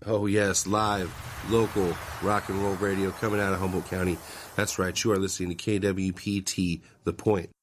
Oh, yes, live, local rock and roll radio coming out of Humboldt County. That's right, you are listening to KWPT, The Point.